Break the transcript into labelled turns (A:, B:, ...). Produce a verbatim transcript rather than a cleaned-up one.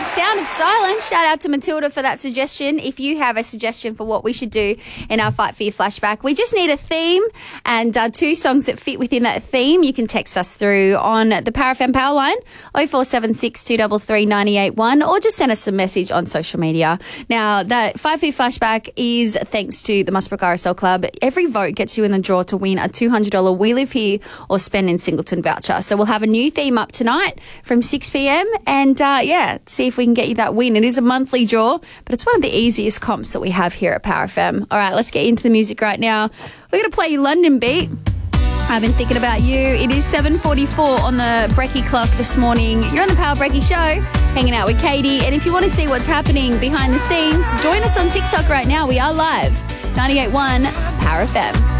A: Sound of Silence. Shout out to Matilda for that suggestion. If you have a suggestion for what we should do in our Fight For You flashback, we just need a theme and uh, two songs that fit within that theme. You can text us through on the Power F M Power line, oh four seven six, two three three, nine eight one, or just send us a message on social media. Now, that Fight For You flashback is thanks to the Musbrook R S L Club. Every vote gets you in the draw to win a two hundred dollars We Live Here or Spend in Singleton voucher. So we'll have a new theme up tonight from six p.m. and uh, yeah, see if we can get you that win. It is a monthly draw, but it's one of the easiest comps that we have here at Power F M. All right, let's get into the music right now. We're going to play you London Beat. I've been thinking about you. It is seven forty-four on the Brekkie clock this morning. You're on the Power Brekkie Show, hanging out with Katie. And if you want to see what's happening behind the scenes, join us on TikTok right now. We are live. ninety-eight point one Power F M.